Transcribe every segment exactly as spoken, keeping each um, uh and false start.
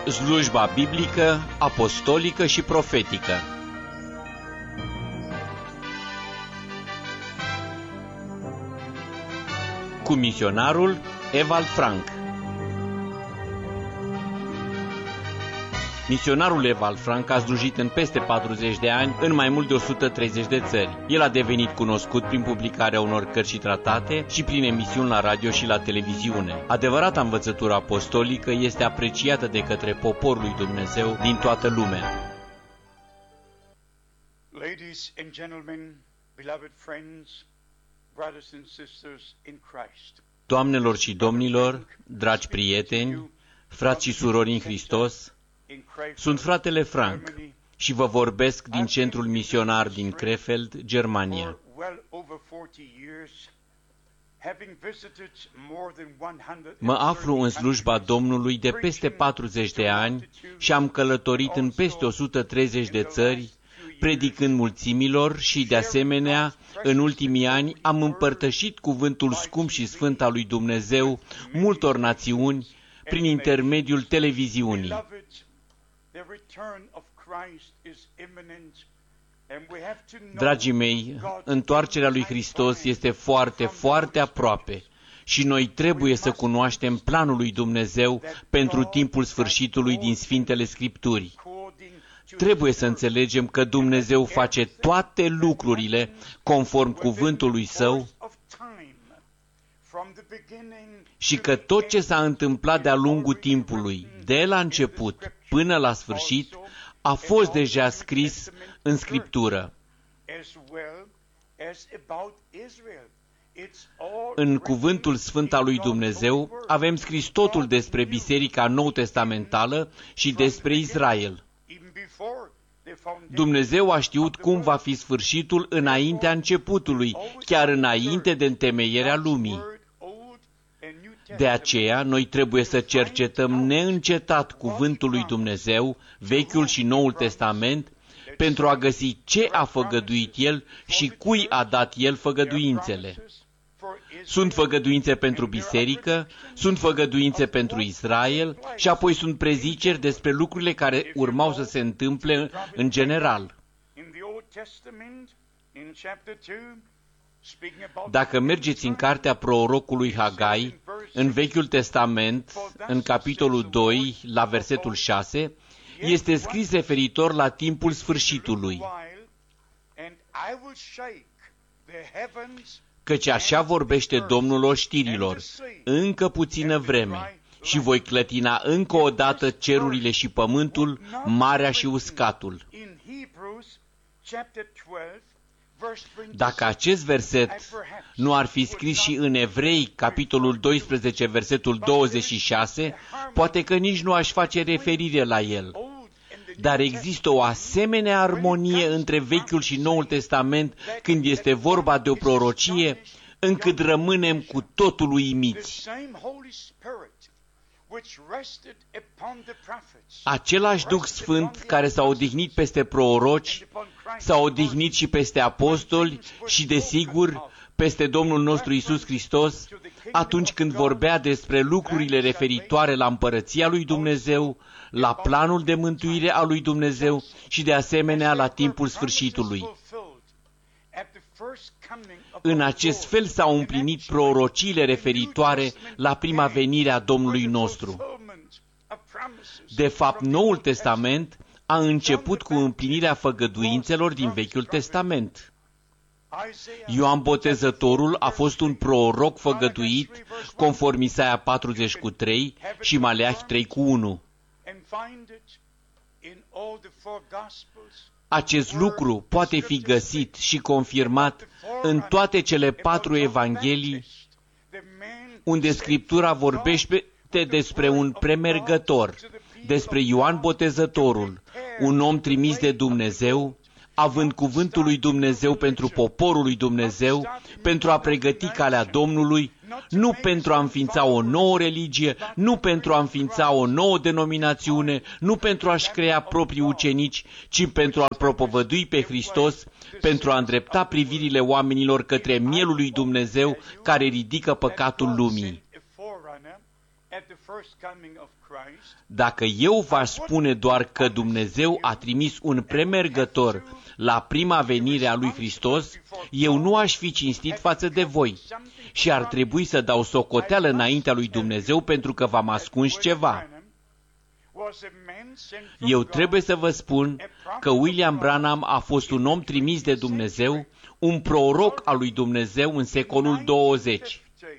Slujba biblică, apostolică și profetică. Cu misionarul Ewald Frank. Misionarul Ewald Frank a slujit în peste patruzeci de ani în mai mult de o sută treizeci de țări. El a devenit cunoscut prin publicarea unor cărți și tratate și prin emisiuni la radio și la televiziune. Adevărata învățătură apostolică este apreciată de către poporul lui Dumnezeu din toată lumea. Ladies and gentlemen, beloved friends, brothers and sisters in Christ. Doamnelor și domnilor, dragi prieteni, frați și surori în Hristos, sunt fratele Frank și vă vorbesc din centrul misionar din Krefeld, Germania. Mă aflu în slujba Domnului de peste patruzeci de ani și am călătorit în peste o sută treizeci de țări, predicând mulțimilor și, de asemenea, în ultimii ani am împărtășit cuvântul scump și sfânt al lui Dumnezeu multor națiuni prin intermediul televiziunii. Dragii mei, întoarcerea lui Hristos este foarte, foarte aproape și noi trebuie să cunoaștem planul lui Dumnezeu pentru timpul sfârșitului din Sfintele Scripturi. Trebuie să înțelegem că Dumnezeu face toate lucrurile conform cuvântului Său și că tot ce s-a întâmplat de-a lungul timpului, de la început până la sfârșit, a fost deja scris în Scriptură. În cuvântul sfânt al lui Dumnezeu avem scris totul despre Biserica Nou-Testamentală și despre Israel. Dumnezeu a știut cum va fi sfârșitul înaintea începutului, chiar înainte de întemeierea lumii. De aceea, noi trebuie să cercetăm neîncetat cuvântul lui Dumnezeu, Vechiul și Noul Testament, pentru a găsi ce a făgăduit El și cui a dat El făgăduințele. Sunt făgăduințe pentru biserică, sunt făgăduințe pentru Israel și apoi sunt preziceri despre lucrurile care urmau să se întâmple în general. Dacă mergeți în cartea prorocului Hagai, în Vechiul Testament, în capitolul doi, la versetul șase, este scris referitor la timpul sfârșitului. Căci așa vorbește Domnul oștirilor, încă puțină vreme, și voi clătina încă o dată cerurile și pământul, marea și uscatul. Dacă acest verset nu ar fi scris și în Evrei, capitolul doisprezece, versetul douăzeci și șase, poate că nici nu aș face referire la el. Dar există o asemenea armonie între Vechiul și Noul Testament când este vorba de o prorocie, încât rămânem cu totul uimiți. Același Duh Sfânt care s-a odihnit peste proroci, s-a odihnit și peste apostoli și, desigur, peste Domnul nostru Iisus Hristos, atunci când vorbea despre lucrurile referitoare la împărăția lui Dumnezeu, la planul de mântuire a lui Dumnezeu și, de asemenea, la timpul sfârșitului. În acest fel s-au împlinit prorociile referitoare la prima venire a Domnului nostru. De fapt, Noul Testament a început cu împlinirea făgăduințelor din Vechiul Testament. Ioan Botezătorul a fost un proroc făgăduit conform Isaia patruzeci cu trei și Maleahi trei cu unu. Acest lucru poate fi găsit și confirmat în toate cele patru evanghelii, unde Scriptura vorbește despre un premergător, despre Ioan Botezătorul, un om trimis de Dumnezeu, având cuvântul lui Dumnezeu pentru poporul lui Dumnezeu, pentru a pregăti calea Domnului, nu pentru a înființa o nouă religie, nu pentru a înființa o nouă denominațiune, nu pentru a-și crea proprii ucenici, ci pentru a-L propovădui pe Hristos, pentru a îndrepta privirile oamenilor către mielul lui Dumnezeu care ridică păcatul lumii. Dacă eu v-aș spune doar că Dumnezeu a trimis un premergător la prima venire a lui Hristos, eu nu aș fi cinstit față de voi și ar trebui să dau socoteală înaintea lui Dumnezeu pentru că v-am ascuns ceva. Eu trebuie să vă spun că William Branham a fost un om trimis de Dumnezeu, un proroc al lui Dumnezeu în secolul douăzeci.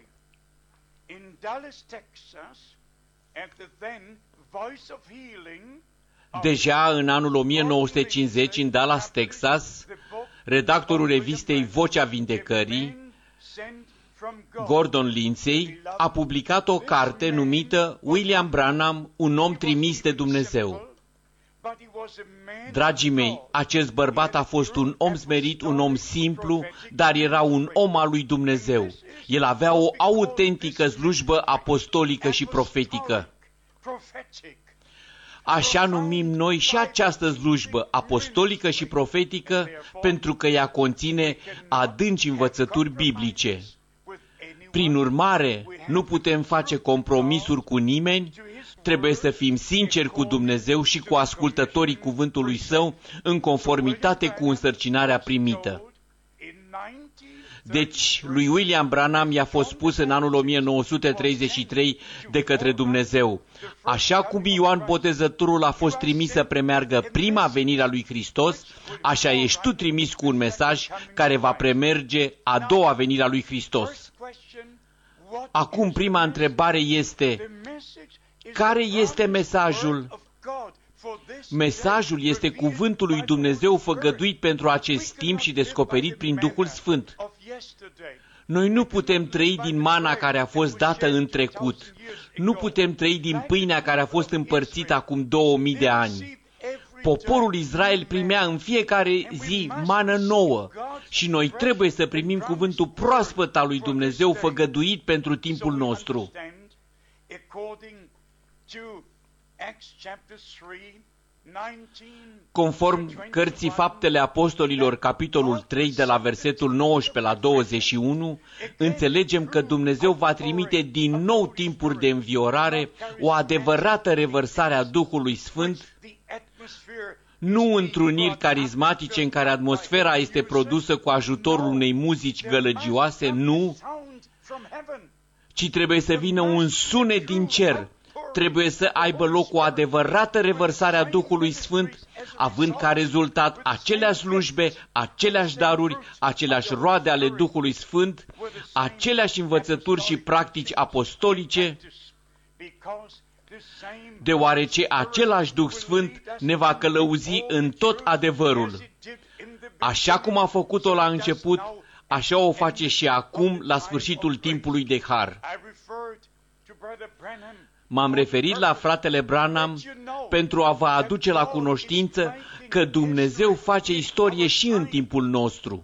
Deja în anul o mie nouă sute cincizeci, în Dallas, Texas, redactorul revistei Vocea Vindecării, Gordon Lindsay, a publicat o carte numită William Branham, un om trimis de Dumnezeu. Dragii mei, acest bărbat a fost un om smerit, un om simplu, dar era un om al lui Dumnezeu. El avea o autentică slujbă apostolică și profetică. Așa numim noi și această slujbă apostolică și profetică pentru că ea conține adânci învățături biblice. Prin urmare, nu putem face compromisuri cu nimeni, trebuie să fim sinceri cu Dumnezeu și cu ascultătorii cuvântului Său în conformitate cu însărcinarea primită. Deci, lui William Branham i-a fost spus în anul o mie nouă sute treizeci și trei de către Dumnezeu: așa cum Ioan Botezătorul a fost trimis să premeargă prima venire a lui Hristos, așa ești tu trimis cu un mesaj care va premerge a doua venire a lui Hristos. Acum prima întrebare este: care este mesajul? Mesajul este cuvântul lui Dumnezeu făgăduit pentru acest timp și descoperit prin Duhul Sfânt. Noi nu putem trăi din mana care a fost dată în trecut. Nu putem trăi din pâinea care a fost împărțită acum două mii de ani. Poporul Israel primea în fiecare zi mană nouă și noi trebuie să primim cuvântul proaspăt al lui Dumnezeu făgăduit pentru timpul nostru. Conform cărții Faptele Apostolilor, capitolul trei, de la versetul nouăsprezece la douăzeci și unu, înțelegem că Dumnezeu va trimite din nou timpuri de înviorare, o adevărată revărsare a Duhului Sfânt, nu întruniri carismatice în care atmosfera este produsă cu ajutorul unei muzici gălăgioase, nu, ci trebuie să vină un sunet din cer. Trebuie să aibă loc o adevărată revărsare a Duhului Sfânt, având ca rezultat aceleași slujbe, aceleași daruri, aceleași roade ale Duhului Sfânt, aceleași învățături și practici apostolice, deoarece același Duh Sfânt ne va călăuzi în tot adevărul. Așa cum a făcut-o la început, așa o face și acum, la sfârșitul timpului de har. M-am referit la fratele Branham pentru a vă aduce la cunoștință că Dumnezeu face istorie și în timpul nostru.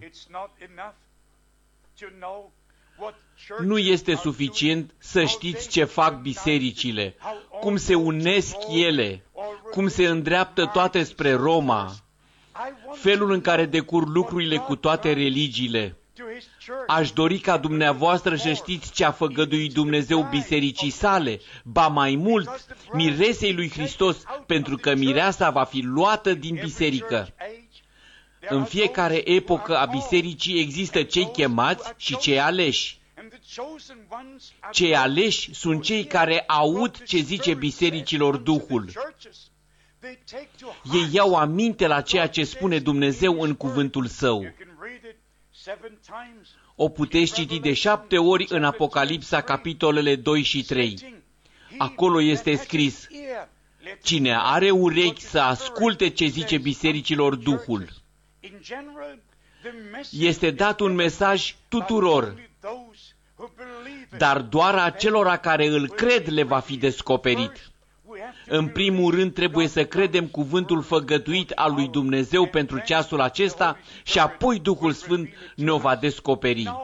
Nu este suficient să știți ce fac bisericile, cum se unesc ele, cum se îndreaptă toate spre Roma, felul în care decurg lucrurile cu toate religiile. Aș dori ca dumneavoastră să știți ce a făgăduit Dumnezeu bisericii sale, ba mai mult, miresei lui Hristos, pentru că mireasa va fi luată din biserică. În fiecare epocă a bisericii există cei chemați și cei aleși. Cei aleși sunt cei care aud ce zice bisericilor Duhul. Ei iau aminte la ceea ce spune Dumnezeu în cuvântul Său. O puteți citi de șapte ori în Apocalipsa, capitolele doi și trei. Acolo este scris: cine are urechi să asculte ce zice bisericilor Duhul. Este dat un mesaj tuturor, dar doar acelora care îl cred le va fi descoperit. În primul rând trebuie să credem cuvântul făgăduit al lui Dumnezeu pentru ceasul acesta și apoi Duhul Sfânt ne-o va descoperi.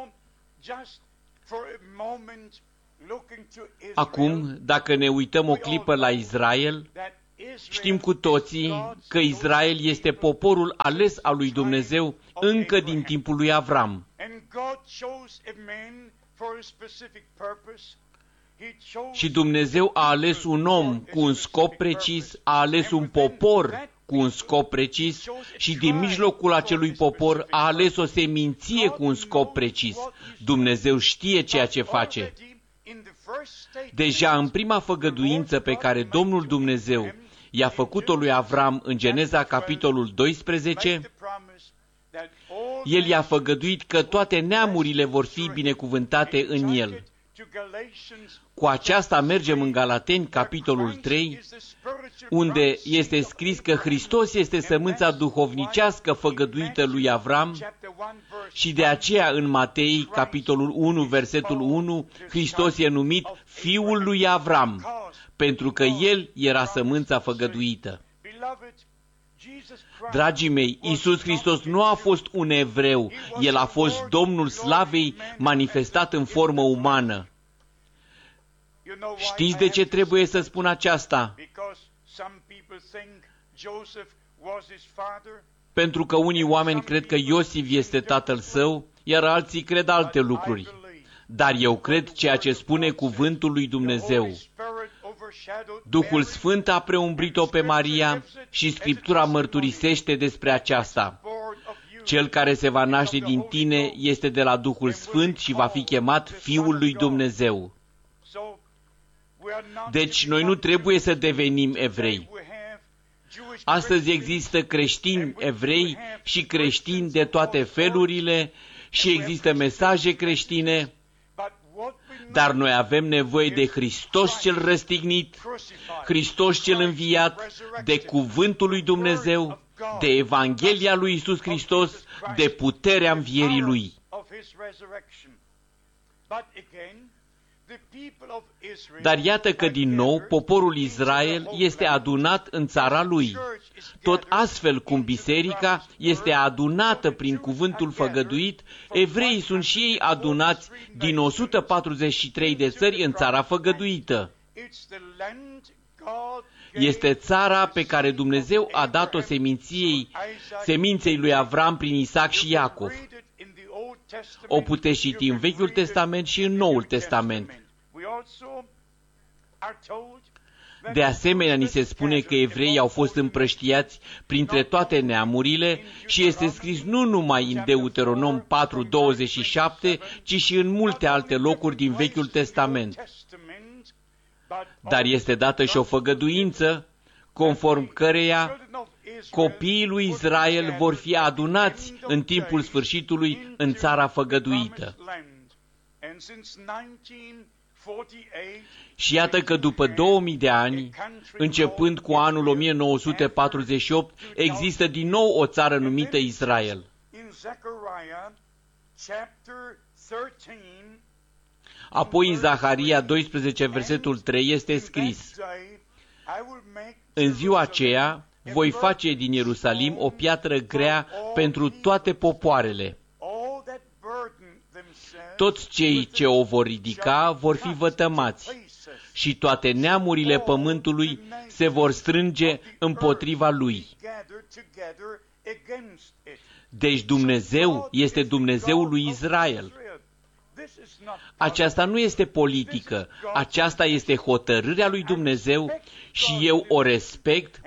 Acum, dacă ne uităm o clipă la Israel, știm cu toții că Israel este poporul ales al lui Dumnezeu încă din timpul lui Avram. Și Dumnezeu a ales un om cu un scop precis, a ales un popor cu un scop precis și din mijlocul acelui popor a ales o seminție cu un scop precis. Dumnezeu știe ceea ce face. Deja în prima făgăduință pe care Domnul Dumnezeu i-a făcut-o lui Avram în Geneza capitolul doisprezece, El i-a făgăduit că toate neamurile vor fi binecuvântate în el. Cu aceasta mergem în Galateni, capitolul trei, unde este scris că Hristos este sămânța duhovnicească făgăduită lui Avram și de aceea în Matei, capitolul unu, versetul unu, Hristos e numit Fiul lui Avram, pentru că El era sămânța făgăduită. Dragii mei, Iisus Hristos nu a fost un evreu, El a fost Domnul Slavei manifestat în formă umană. Știți de ce trebuie să spun aceasta? Pentru că unii oameni cred că Iosif este tatăl său, iar alții cred alte lucruri. Dar eu cred ceea ce spune cuvântul lui Dumnezeu. Duhul Sfânt a preumbrit-o pe Maria și Scriptura mărturisește despre aceasta. Cel care se va naște din tine este de la Duhul Sfânt și va fi chemat Fiul lui Dumnezeu. Deci noi nu trebuie să devenim evrei. Astăzi există creștini evrei și creștini de toate felurile și există mesaje creștine, dar noi avem nevoie de Hristos cel răstignit, Hristos cel înviat, de cuvântul lui Dumnezeu, de Evanghelia lui Iisus Hristos, de puterea învierii Lui. Dar iată că din nou poporul Israel este adunat în țara lui. Tot astfel cum biserica este adunată prin cuvântul făgăduit, evreii sunt și ei adunați din o sută patruzeci și trei de țări în țara făgăduită. Este țara pe care Dumnezeu a dat-o seminției, seminței lui Avram prin Isaac și Iacov. O puteți citi în Vechiul Testament și în Noul Testament. De asemenea, ni se spune că evreii au fost împrăștiați printre toate neamurile și este scris nu numai în Deuteronom patru, douăzeci și șapte, ci și în multe alte locuri din Vechiul Testament. Dar este dată și o făgăduință, conform căreia copiii lui Israel vor fi adunați în timpul sfârșitului în țara făgăduită. Și iată că după două mii de ani, începând cu anul o mie nouă sute patruzeci și opt, există din nou o țară numită Israel. Apoi în Zaharia doisprezece, versetul trei, este scris: În ziua aceea voi face din Ierusalim o piatră grea pentru toate popoarele. Toți cei ce o vor ridica vor fi vătămați și toate neamurile pământului se vor strânge împotriva lui. Deci Dumnezeu este Dumnezeul lui Israel. Aceasta nu este politică, aceasta este hotărârea lui Dumnezeu și eu o respect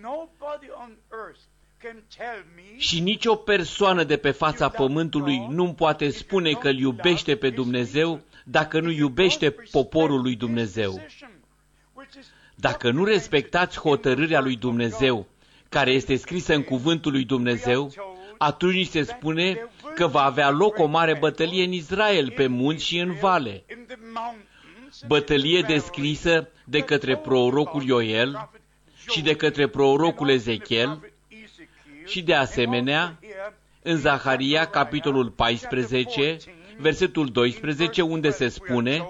și nicio persoană de pe fața pământului nu-mi poate spune că îl iubește pe Dumnezeu dacă nu iubește poporul lui Dumnezeu. Dacă nu respectați hotărârea lui Dumnezeu, care este scrisă în cuvântul lui Dumnezeu, atunci se spune că va avea loc o mare bătălie în Israel, pe munți și în vale. Bătălie descrisă de către prorocul Ioel și de către prorocul Ezechiel și de asemenea în Zaharia, capitolul paisprezece, versetul doisprezece, unde se spune: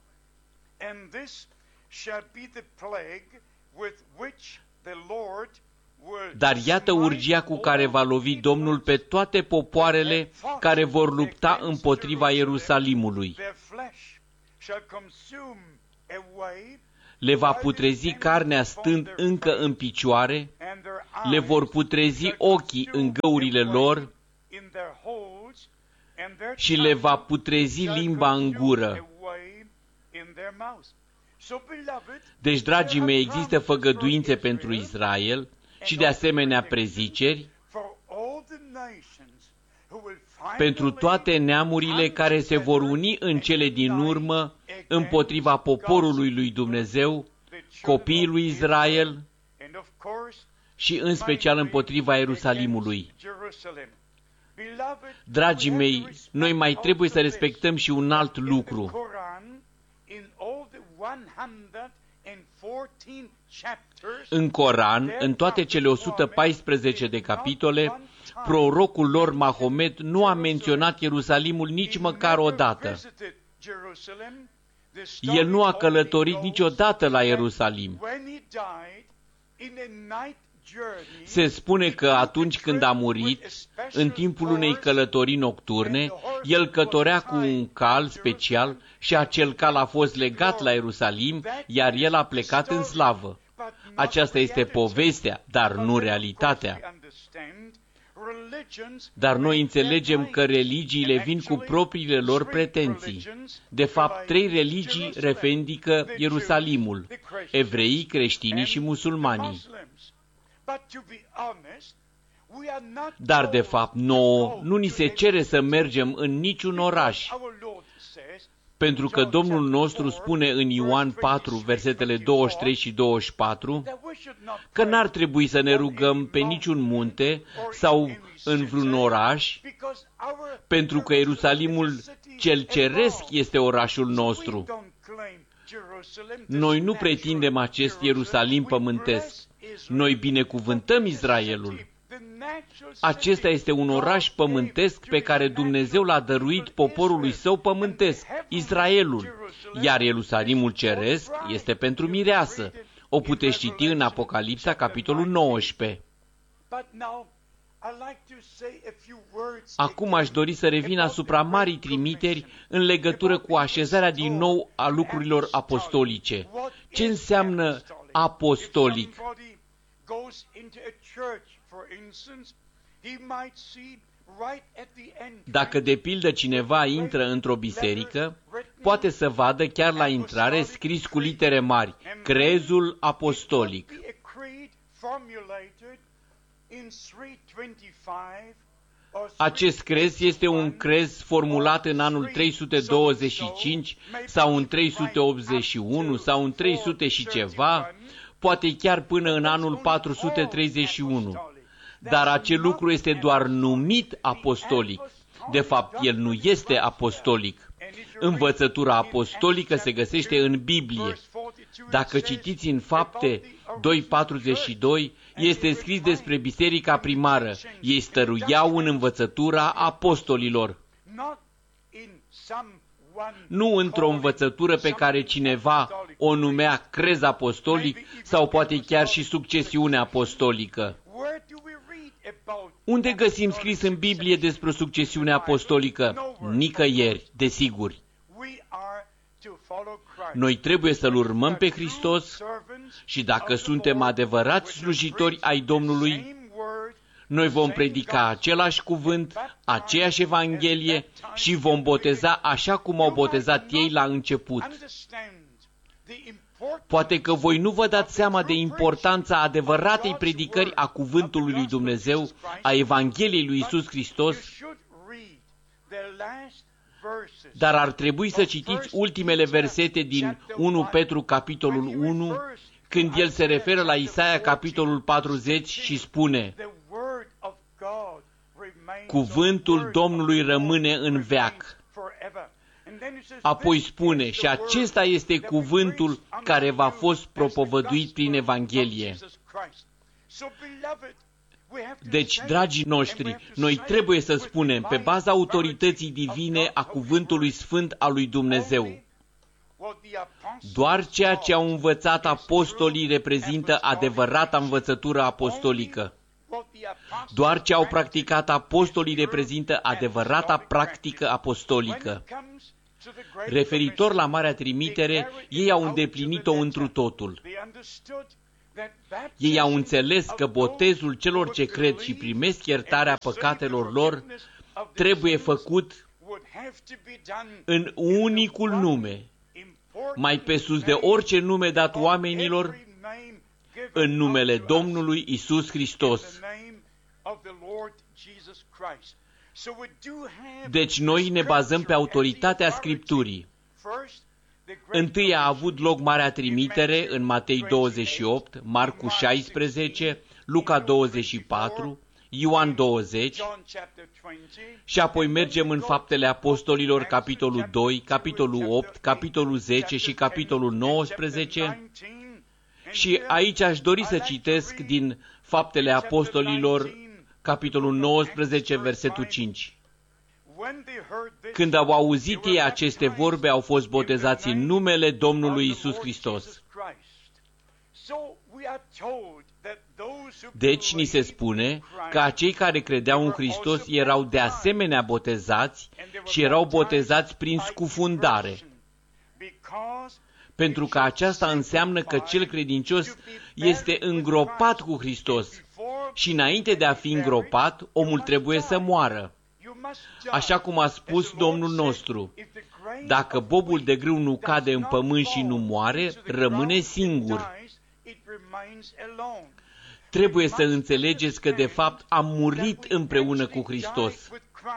Dar iată urgia cu care va lovi Domnul pe toate popoarele care vor lupta împotriva Ierusalimului. Le va putrezi carnea stând încă în picioare, le vor putrezi ochii în găurile lor și le va putrezi limba în gură. Deci, dragii mei, există făgăduințe pentru Israel și de asemenea preziceri pentru toate neamurile care se vor uni în cele din urmă împotriva poporului lui Dumnezeu, copiii lui Israel și în special împotriva Ierusalimului. Dragii mei, noi mai trebuie să respectăm și un alt lucru. În Coran, în toate cele o sută paisprezece de capitole, prorocul lor Mahomet nu a menționat Ierusalimul nici măcar o dată. El nu a călătorit niciodată la Ierusalim. Se spune că atunci când a murit, în timpul unei călătorii nocturne, el cătorea cu un cal special și acel cal a fost legat la Ierusalim, iar el a plecat în slavă. Aceasta este povestea, dar nu realitatea. Dar noi înțelegem că religiile vin cu propriile lor pretenții. De fapt, trei religii revendică Ierusalimul: evreii, creștinii și musulmanii. Dar, de fapt, nouă nu ni se cere să mergem în niciun oraș, pentru că Domnul nostru spune în Ioan patru, versetele douăzeci și trei și douăzeci și patru, că n-ar trebui să ne rugăm pe niciun munte sau în vreun oraș, pentru că Ierusalimul cel ceresc este orașul nostru. Noi nu pretindem acest Ierusalim pământesc. Noi binecuvântăm Israelul. Acesta este un oraș pământesc pe care Dumnezeu l-a dăruit poporului său pământesc, Israelul, iar Ierusalimul ceresc este pentru mireasă. O puteți citi în Apocalipsa, capitolul nouăsprezece. Acum aș dori să revin asupra marii trimiteri în legătură cu așezarea din nou a lucrurilor apostolice. Ce înseamnă apostolic? Dacă de pildă cineva intră într-o biserică, poate să vadă chiar la intrare scris cu litere mari, crezul apostolic. Acest crez este un crez formulat în anul trei sute douăzeci și cinci sau în trei sute optzeci și unu sau în trei sute și ceva, poate chiar până în anul patru sute treizeci și unu. Dar acel lucru este doar numit apostolic. De fapt, el nu este apostolic. Învățătura apostolică se găsește în Biblie. Dacă citiți în Fapte doi patruzeci și doi, este scris despre biserica primară. Ei stăruiau în învățătura apostolilor. Nu într-o învățătură pe care cineva o numea crez apostolic sau poate chiar și succesiune apostolică. Unde găsim scris în Biblie despre succesiune apostolică? Nicăieri, desigur. Noi trebuie să-L urmăm pe Hristos și dacă suntem adevărați slujitori ai Domnului, noi vom predica același cuvânt, aceeași Evanghelie și vom boteza așa cum au botezat ei la început. Poate că voi nu vă dați seama de importanța adevăratei predicări a cuvântului lui Dumnezeu, a Evangheliei lui Iisus Hristos, dar ar trebui să citiți ultimele versete din unu Petru, capitolul unu, când el se referă la Isaia, capitolul patruzeci și spune: cuvântul Domnului rămâne în veac. Apoi spune: și acesta este cuvântul care v-a fost propovăduit prin Evanghelie. Deci, dragii noștri, noi trebuie să spunem, pe baza autorității divine a cuvântului sfânt al lui Dumnezeu, doar ceea ce au învățat apostolii reprezintă adevărata învățătură apostolică. Doar ce au practicat apostolii reprezintă adevărata practică apostolică. Referitor la Marea Trimitere, ei au îndeplinit-o întru totul. Ei au înțeles că botezul celor ce cred și primesc iertarea păcatelor lor trebuie făcut în unicul nume, mai pe sus de orice nume dat oamenilor, în numele Domnului Isus Hristos. Deci noi ne bazăm pe autoritatea Scripturii. Întâi a avut loc marea trimitere în Matei douăzeci și opt, Marcu șaisprezece, Luca douăzeci și patru, Ioan douăzeci, și apoi mergem în Faptele Apostolilor, capitolul doi, capitolul opt, capitolul zece și capitolul nouăsprezece. Și aici aș dori să citesc din Faptele Apostolilor, capitolul nouăsprezece, versetul cinci. Când au auzit ei aceste vorbe, au fost botezați în numele Domnului Isus Hristos. Deci ni se spune că acei care credeau în Hristos erau de asemenea botezați și erau botezați prin scufundare, pentru că aceasta înseamnă că cel credincios este îngropat cu Hristos și înainte de a fi îngropat, omul trebuie să moară. Așa cum a spus Domnul nostru, dacă bobul de grâu nu cade în pământ și nu moare, rămâne singur. Trebuie să înțelegeți că de fapt am murit împreună cu Hristos.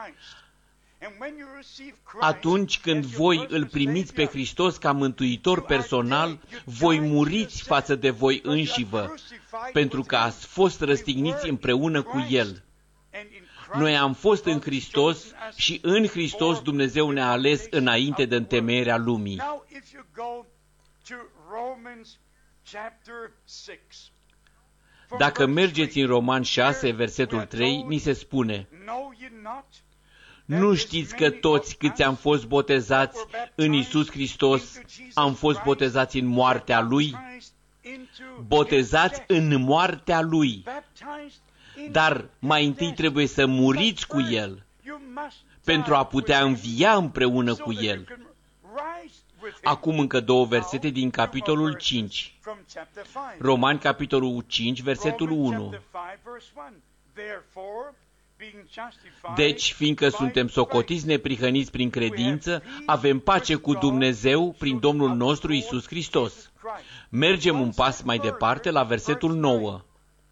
Atunci când voi îl primiți pe Hristos ca mântuitor personal, voi muriți față de voi înșivă, pentru că ați fost răstigniți împreună cu El. Noi am fost în Hristos și în Hristos Dumnezeu ne-a ales înainte de întemeierea lumii. Dacă mergeți în Roman șase, versetul trei, ni se spune: nu știți că toți câți am fost botezați în Iisus Hristos, am fost botezați în moartea Lui? Botezați în moartea Lui. Dar mai întâi trebuie să muriți cu El, pentru a putea învia împreună cu El. Acum încă două versete din capitolul cinci. Romani, capitolul cinci, versetul unu. Deci, fiindcă suntem socotiți neprihăniți prin credință, avem pace cu Dumnezeu prin Domnul nostru Iisus Hristos. Mergem un pas mai departe la versetul nouă.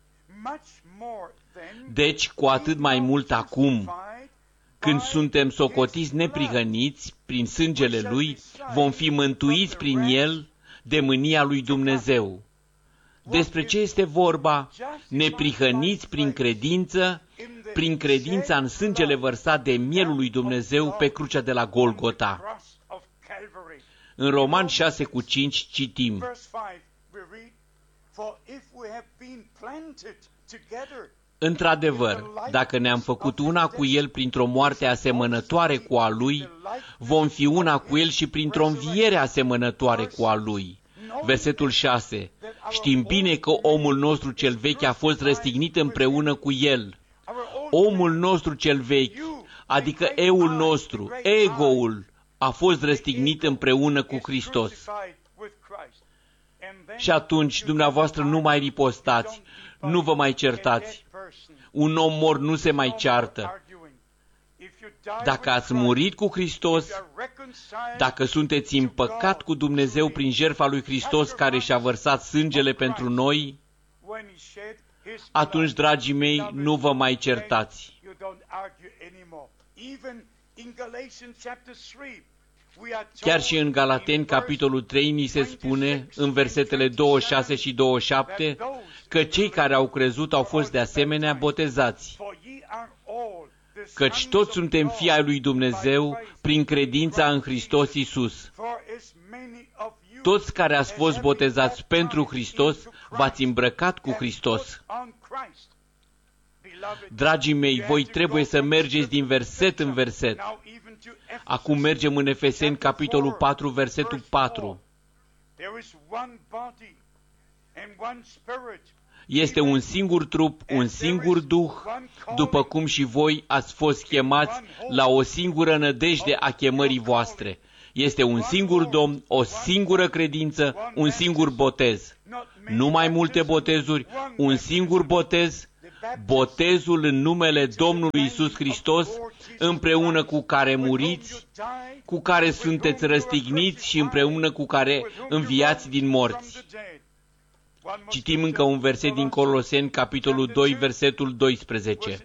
Deci, cu atât mai mult acum, când suntem socotiți neprihăniți prin sângele Lui, vom fi mântuiți prin El de mânia lui Dumnezeu. Despre ce este vorba? Neprihăniți prin credință, prin credința în sângele vărsat de mielul lui Dumnezeu pe crucea de la Golgota. În Roman șase cu cinci citim: într-adevăr, dacă ne-am făcut una cu El printr-o moarte asemănătoare cu a Lui, vom fi una cu El și printr-o înviere asemănătoare cu a Lui. Versetul șase. Știm bine că omul nostru cel vechi a fost răstignit împreună cu El. Omul nostru cel vechi, adică eul nostru, ego-ul, a fost răstignit împreună cu Hristos. Și atunci dumneavoastră nu mai ripostați, nu vă mai certați. Un om mort nu se mai ceartă. Dacă ați murit cu Hristos, dacă sunteți împăcat cu Dumnezeu prin jertfa lui Hristos care și-a vărsat sângele pentru noi, atunci, dragii mei, nu vă mai certați. Chiar și în Galateni, capitolul trei, ni se spune, în versetele douăzeci și șase și douăzeci și șapte, că cei care au crezut au fost de asemenea botezați. Căci toți suntem fii ai lui Dumnezeu prin credința în Hristos Iisus. Toți care ați fost botezați pentru Hristos, v-ați îmbrăcat cu Hristos. Dragii mei, voi trebuie să mergeți din verset în verset. Acum mergem în Efeseni, capitolul patru, versetul patru. Este un singur trup, un singur duh, după cum și voi ați fost chemați la o singură nădejde a chemării voastre. Este un singur Domn, o singură credință, un singur botez. Nu mai multe botezuri, un singur botez, botezul în numele Domnului Iisus Hristos, împreună cu care muriți, cu care sunteți răstigniți și împreună cu care înviați din morți. Citim încă un verset din Coloseni, capitolul doi, versetul doisprezece.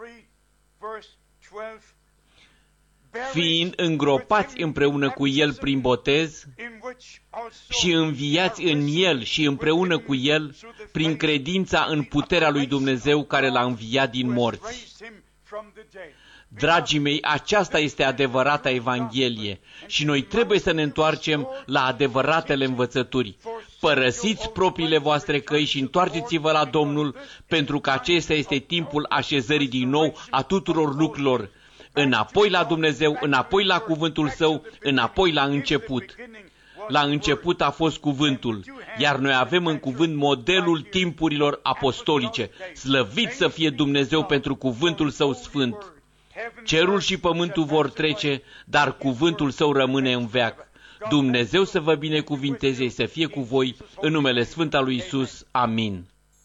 Fiind îngropați împreună cu El prin botez și înviați în El și împreună cu El prin credința în puterea lui Dumnezeu care l-a înviat din morți. Dragii mei, aceasta este adevărata Evanghelie și noi trebuie să ne întoarcem la adevăratele învățături. Părăsiți propriile voastre căi și întoarceți-vă la Domnul, pentru că acesta este timpul așezării din nou a tuturor lucrurilor. Înapoi la Dumnezeu, înapoi la cuvântul Său, înapoi la început. La început a fost cuvântul, iar noi avem în cuvânt modelul timpurilor apostolice. Slăvit să fie Dumnezeu pentru cuvântul Său sfânt. Cerul și pământul vor trece, dar cuvântul Său rămâne în veac. Dumnezeu să vă binecuvinteze, să fie cu voi, în numele Sfânt al lui Iisus. Amin.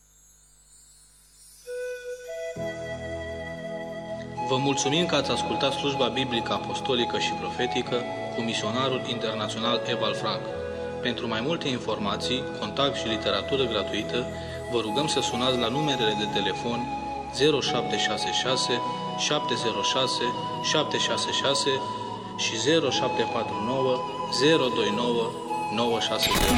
Vă mulțumim că ați ascultat slujba biblică apostolică și profetică cu misionarul internațional Ewald Frank. Pentru mai multe informații, contact și literatură gratuită, vă rugăm să sunați la numerele de telefon zero șapte șase șase șapte zero șase șapte șase șase și zero șapte patru nouă zero doi nouă nouă șase zero.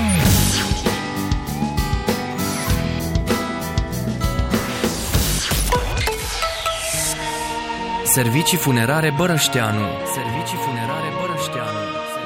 Servicii Funerare Bărășteanu. Servicii Funerare Bărășteanu.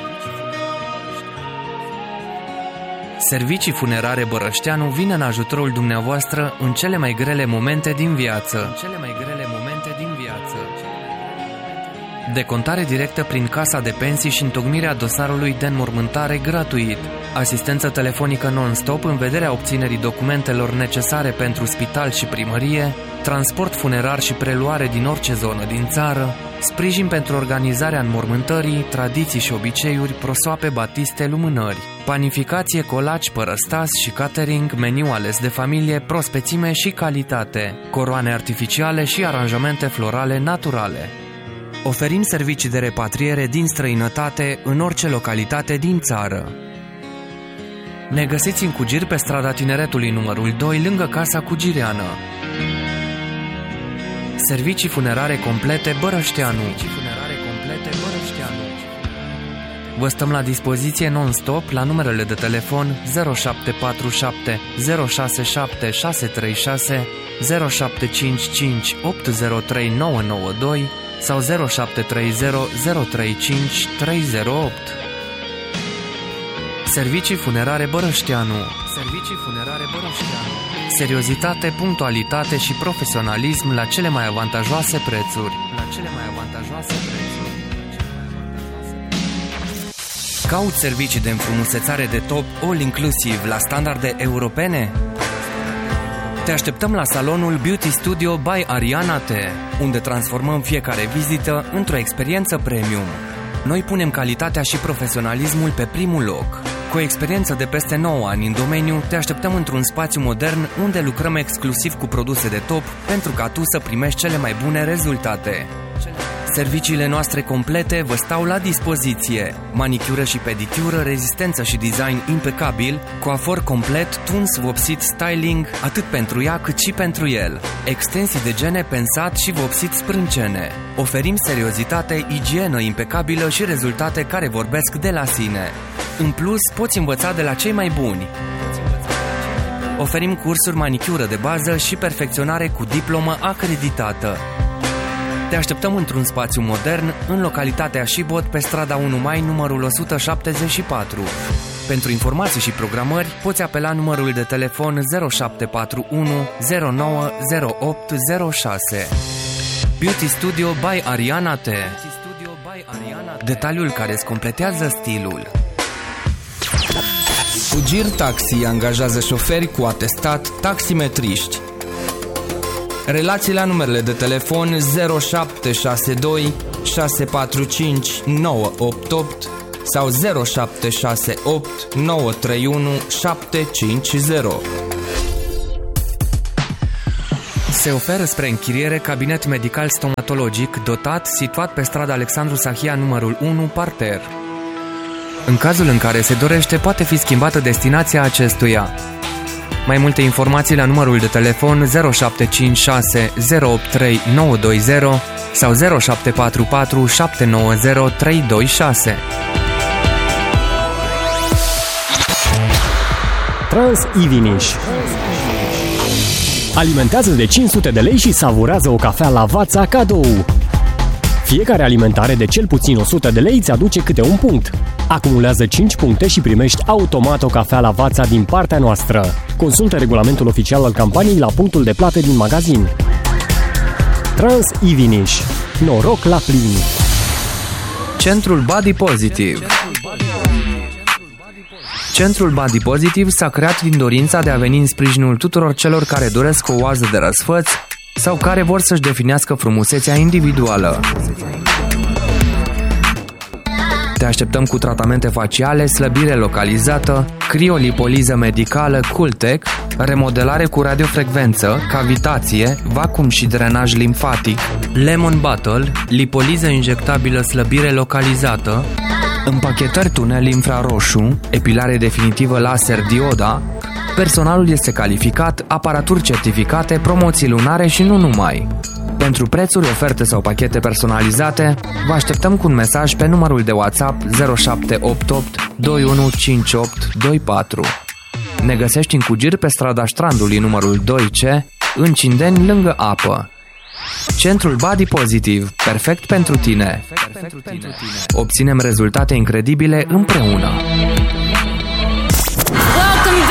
Servicii Funerare Bărășteanu vine în ajutorul dumneavoastră în cele mai grele momente din viață. În cele mai grele momente din viață. Decontare directă prin Casa de Pensii și întocmirea dosarului de înmormântare gratuit. Asistență telefonică non-stop în vederea obținerii documentelor necesare pentru spital și primărie, transport funerar și preluare din orice zonă din țară, sprijin pentru organizarea înmormântării, tradiții și obiceiuri, prosoape, batiste, lumânări, panificație, colaci, părăstas și catering, meniu ales de familie, prospețime și calitate, coroane artificiale și aranjamente florale naturale. Oferim servicii de repatriere din străinătate în orice localitate din țară. Ne găsiți în Cugir pe strada Tineretului numărul doi, lângă Casa Cugireană. Servicii funerare complete Bărășteanu. Vă stăm la dispoziție non-stop la numerele de telefon zero șapte patru șapte zero șase șapte șase trei șase, zero șapte cinci cinci opt zero trei nouă nouă doi sau zero șapte trei zero zero trei cinci trei zero opt. Servicii Funerare Bărășteanu. Servicii Funerare Bărășteanu. Seriozitate, punctualitate și profesionalism la cele mai avantajoase prețuri. La cele mai avantajoase prețuri. Cauți servicii de înfrumusețare de top all-inclusiv la standarde europene? Te așteptăm la salonul Beauty Studio by Ariana T, unde transformăm fiecare vizită într-o experiență premium. Noi punem calitatea și profesionalismul pe primul loc. Cu o experiență de peste nouă ani în domeniu, te așteptăm într-un spațiu modern unde lucrăm exclusiv cu produse de top pentru ca tu să primești cele mai bune rezultate. Serviciile noastre complete vă stau la dispoziție. Manicură și pedicură, rezistență și design impecabil, coafor complet, tuns, vopsit, styling, atât pentru ea cât și pentru el. Extensii de gene pensat și vopsit sprâncene. Oferim seriozitate, igienă impecabilă și rezultate care vorbesc de la sine. În plus, poți învăța de la cei mai buni. Oferim cursuri manicură de bază și perfecționare cu diplomă acreditată. Te așteptăm într-un spațiu modern, în localitatea Șibot, pe strada unu Mai, numărul o sută șaptezeci și patru. Pentru informații și programări, poți apela numărul de telefon zero șapte patru unu zero nouă zero opt zero șase. Beauty Studio by Ariana T. Detaliul care îți completează stilul. Fugir Taxi angajează șoferi cu atestat, taximetriști. Relații la numerele de telefon zero șapte șase doi șase patru cinci nouă opt opt sau zero șapte șase opt nouă trei unu șapte cinci zero. Se oferă spre închiriere cabinet medical stomatologic dotat, situat pe strada Alexandru Sahia numărul unu, parter. În cazul în care se dorește, poate fi schimbată destinația acestuia. Mai multe informații la numărul de telefon zero șapte cinci șase zero opt trei nouă doi zero sau zero șapte patru patru șapte nouă zero trei doi șase. Trans Iviniș. Alimentează de cinci sute de lei și savurează o cafea Lavazza cadou. Fiecare alimentare de cel puțin o sută de lei îți aduce câte un punct. Acumulează cinci puncte și primești automat o cafea Lavazza din partea noastră. Consultă regulamentul oficial al campaniei la punctul de plată din magazin. Trans Iviniș. Noroc la plin. Centrul Body Positive. Centrul Body Positive s-a creat din dorința de a veni în sprijinul tuturor celor care doresc o oază de răsfăț sau care vor să-și definească frumusețea individuală. Te așteptăm cu tratamente faciale, slăbire localizată, criolipoliză medicală Cooltech, remodelare cu radiofrecvență, cavitație, vacuum și drenaj limfatic, Lemon Bottle, lipoliză injectabilă slăbire localizată, împachetări tunel infraroșu, epilare definitivă laser dioda. Personalul este calificat, aparaturi certificate, promoții lunare și nu numai. Pentru prețuri, oferte sau pachete personalizate, vă așteptăm cu un mesaj pe numărul de WhatsApp zero șapte opt opt doi unu cinci opt doi patru. Ne găsești în Cugir pe strada Strandului numărul doi C, în Cindeni, lângă apă. Centrul Body Positive, perfect pentru tine. Obținem rezultate incredibile împreună.